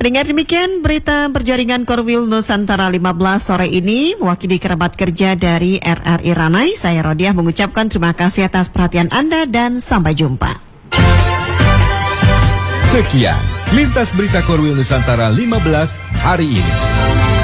Pendengar, demikian berita berjaringan Korwil Nusantara 15 sore ini. Mewakili kerabat kerja dari RRI Ranai, saya Rodiah mengucapkan terima kasih atas perhatian Anda dan sampai jumpa. Sekian Lintas Berita Korwil Nusantara 15 hari ini.